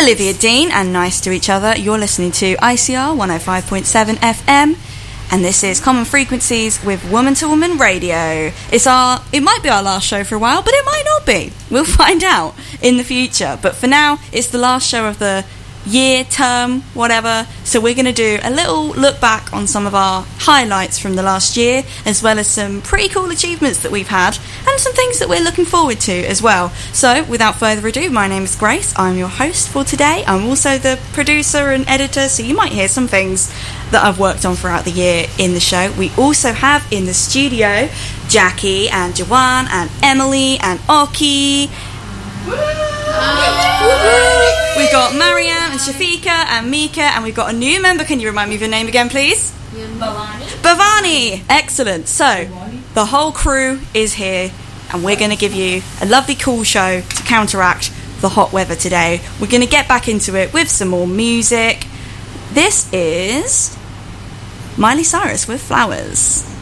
Olivia Dean and Nice to Each Other. You're listening to ICR 105.7 FM, and this is Common Frequencies with Woman to Woman Radio. It might be our last show for a while, but it might not be. We'll find out in the future. But for now, it's the last show of the year, term, whatever. So we're going to do a little look back on some of our highlights from the last year, as well as some pretty cool achievements that we've had, and some things that we're looking forward to as well. So without further ado, my name is Grace. I'm your host for today. I'm also the producer and editor, so you might hear some things that I've worked on throughout the year in the show. We also have in the studio Jackie and Jawan and Emily and Oki. We've got Marianne and Shafika and Mika, and we've got a new member. Can you remind me of your name again, please? Bhavani. Excellent. So the whole crew is here, and we're going to give you a lovely cool show to counteract the hot weather today. We're going to get back into it with some more music. This is Miley Cyrus with Flowers.